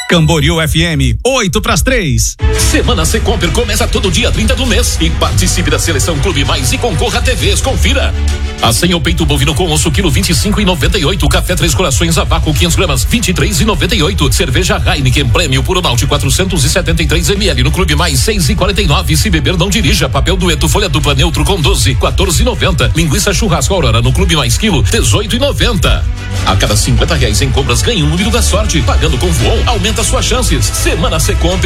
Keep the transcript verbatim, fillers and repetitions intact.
Camboriú F M, oito pras três. Semana Secomper começa todo dia trinta do mês e participe da seleção Clube Mais e concorra a T Vs. Confira. A senha o peito bovino com osso, quilo vinte e cinco e noventa e oito. Café Três Corações a vácuo quinhentas gramas, vinte e três e noventa e oito. Cerveja Heineken Prêmio Puro Malte quatrocentos e setenta e três mililitros no Clube Mais, seis e quarenta e nove. Se beber não dirija. Papel dueto folha dupla neutro com doze, quatorze e noventa. Linguiça churrasco Aurora no Clube Mais quilo, dezoito e noventa. A cada cinquenta reais em compras ganhe um número da sorte. Pagando com Voon, aumenta suas chances. Semana Secomper